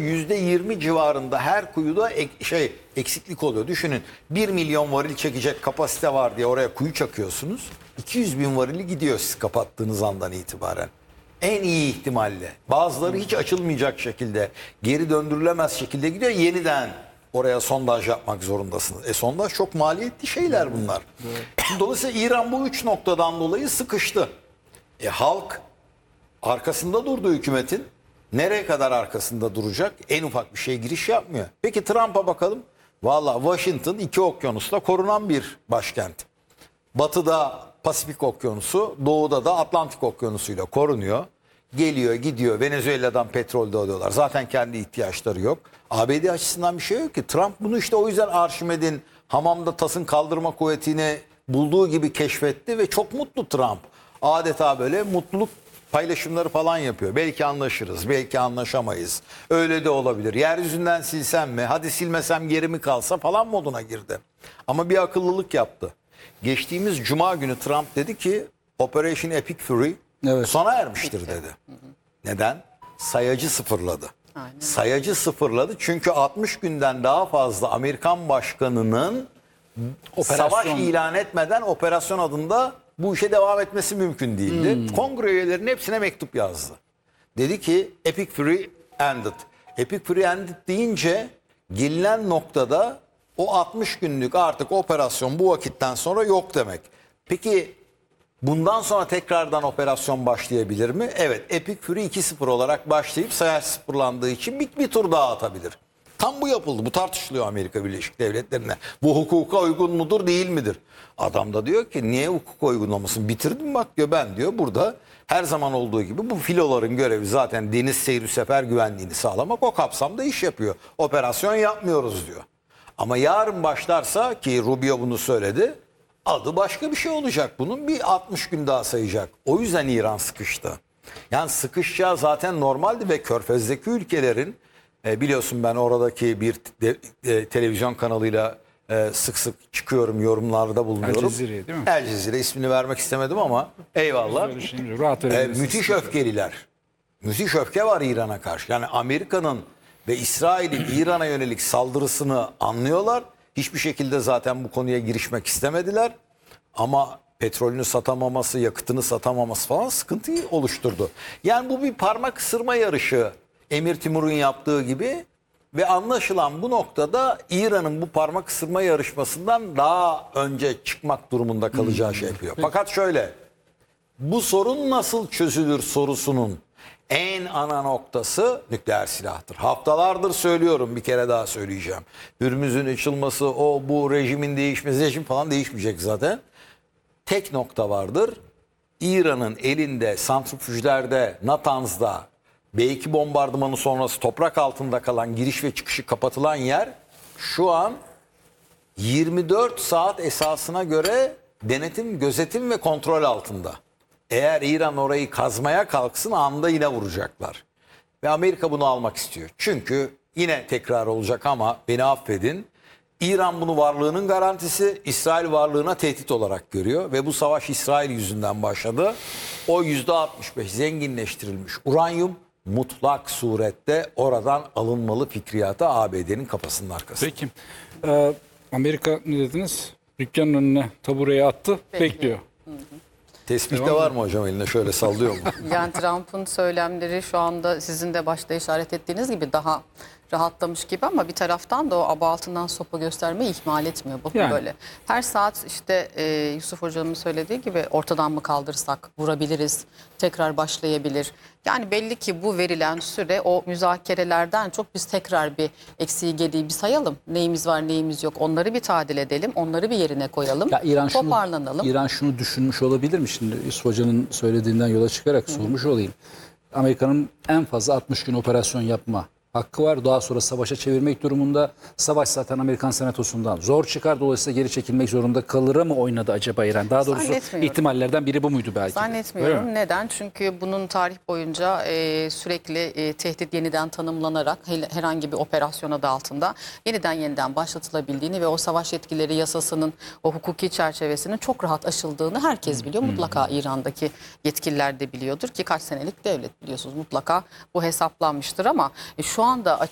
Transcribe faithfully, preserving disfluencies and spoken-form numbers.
yüzde yirmi civarında her kuyuda ek, şey eksiklik oluyor. Düşünün bir milyon varil çekecek kapasite var diye oraya kuyu çakıyorsunuz. iki yüz bin varili gidiyor siz kapattığınız andan itibaren. En iyi ihtimalle. Bazıları hiç açılmayacak şekilde, geri döndürülemez şekilde gidiyor. Yeniden oraya sondaj yapmak zorundasınız. E sondaj çok maliyetli şeyler bunlar. Evet. Dolayısıyla İran bu üç noktadan dolayı sıkıştı. E halk arkasında durdu hükümetin. Nereye kadar arkasında duracak? En ufak bir şey giriş yapmıyor. Peki Trump'a bakalım. Valla Washington iki okyanusla korunan bir başkent. Batıda Pasifik Okyanusu, doğuda da Atlantik Okyanusu'yla korunuyor. Geliyor, gidiyor. Venezuela'dan petrol de alıyorlar. Zaten kendi ihtiyaçları yok. A B D açısından bir şey yok ki. Trump bunu işte o yüzden Arşimed'in hamamda tasın kaldırma kuvvetini bulduğu gibi keşfetti ve çok mutlu Trump. Adeta böyle mutluluk paylaşımları falan yapıyor. Belki anlaşırız, belki anlaşamayız. Öyle de olabilir. Yeryüzünden silsem mi, hadi silmesem geri mi kalsa falan moduna girdi. Ama bir akıllılık yaptı. Geçtiğimiz Cuma günü Trump dedi ki Operation Epic Fury evet. sona ermiştir dedi. Neden? Sayacı sıfırladı. Aynen. Sayacı sıfırladı çünkü altmış günden daha fazla Amerikan başkanının operasyon. Savaş ilan etmeden operasyon adında bu işe devam etmesi mümkün değildi. Hmm. Kongre üyelerinin hepsine mektup yazdı. Dedi ki Epic Fury ended. Epic Fury ended deyince gelinen noktada o altmış günlük artık operasyon bu vakitten sonra yok demek. Peki bundan sonra tekrardan operasyon başlayabilir mi? Evet, Epic Fury iki sıfır olarak başlayıp sayaç sıfırlandığı için bir, bir tur daha atabilir. Tam bu yapıldı. Bu tartışılıyor Amerika Birleşik Devletleri'ne. Bu hukuka uygun mudur değil midir? Adam da diyor ki niye hukuka uygun olmasın? Bitirdim bak diyor ben diyor burada her zaman olduğu gibi bu filoların görevi zaten deniz seyri sefer güvenliğini sağlamak, o kapsamda iş yapıyor. Operasyon yapmıyoruz diyor. Ama yarın başlarsa ki Rubio bunu söyledi, adı başka bir şey olacak bunun, bir altmış gün daha sayacak. O yüzden İran sıkıştı. Yani sıkışacağı zaten normaldi ve Körfez'deki ülkelerin e, biliyorsun ben oradaki bir de, e, televizyon kanalıyla e, sık sık çıkıyorum, yorumlarda bulunuyorum. El Cezire değil mi? El Cezire ismini vermek istemedim ama eyvallah. Rahat e, müthiş öfkeliler. Müthiş öfke var İran'a karşı. Yani Amerika'nın ve İsrail'in İran'a yönelik saldırısını anlıyorlar. Hiçbir şekilde zaten bu konuya girişmek istemediler. Ama petrolünü satamaması, yakıtını satamaması falan sıkıntıyı oluşturdu. Yani bu bir parmak ısırma yarışı Emir Timur'un yaptığı gibi ve anlaşılan bu noktada İran'ın bu parmak ısırma yarışmasından daha önce çıkmak durumunda kalacağı hmm. şey yapıyor. Fakat şöyle, bu sorun nasıl çözülür sorusunun en ana noktası nükleer silahtır. Haftalardır söylüyorum, bir kere daha söyleyeceğim. Hürmüz'ün açılması, o bu rejimin değişmesi, rejim falan değişmeyecek zaten. Tek nokta vardır. İran'ın elinde, santrifüjlerde, Natanz'da, B iki bombardımanı sonrası toprak altında kalan giriş ve çıkışı kapatılan yer şu an yirmi dört saat esasına göre denetim, gözetim ve kontrol altında. Eğer İran orayı kazmaya kalksın anda yine vuracaklar. Ve Amerika bunu almak istiyor. Çünkü yine tekrar olacak ama beni affedin. İran bunu varlığının garantisi, İsrail varlığına tehdit olarak görüyor. Ve bu savaş İsrail yüzünden başladı. O yüzde altmış beş zenginleştirilmiş uranyum mutlak surette oradan alınmalı fikriyatı A B D'nin kafasının arkasında. Peki. Ee, Amerika ne dediniz? Dükkanın önüne tabureyi attı, bekliyor. bekliyor. Hı hı. Tespih de var mı hocam elinde şöyle sallıyor mu? Yani Trump'ın söylemleri şu anda sizin de başta işaret ettiğiniz gibi daha rahatlamış gibi ama bir taraftan da o aba altından sopa göstermeyi ihmal etmiyor. Bu yani. Böyle. Her saat işte e, Yusuf Hocam'ın söylediği gibi ortadan mı kaldırsak vurabiliriz, tekrar başlayabilir. Yani belli ki bu verilen süre o müzakerelerden çok biz tekrar bir eksiği gediği bir sayalım. Neyimiz var neyimiz yok onları bir tadil edelim, onları bir yerine koyalım, ya İran toparlanalım. Şunu, İran şunu düşünmüş olabilir mi? Şimdi Yusuf Hoca'nın söylediğinden yola çıkarak Hı. sormuş olayım. Amerika'nın en fazla altmış gün operasyon yapma hakkı var. Daha sonra savaşa çevirmek durumunda. Savaş zaten Amerikan Senatosu'ndan zor çıkar. Dolayısıyla geri çekilmek zorunda kalır mı oynadı acaba İran? Daha doğrusu ihtimallerden biri bu muydu belki? Zannetmiyorum. Neden? Çünkü bunun tarih boyunca e, sürekli e, tehdit yeniden tanımlanarak herhangi bir operasyon adı altında yeniden yeniden başlatılabildiğini ve o savaş yetkileri yasasının o hukuki çerçevesinin çok rahat aşıldığını herkes biliyor. Hmm. Mutlaka İran'daki yetkililer de biliyordur ki kaç senelik devlet biliyorsunuz. Mutlaka bu hesaplanmıştır ama e, şu anda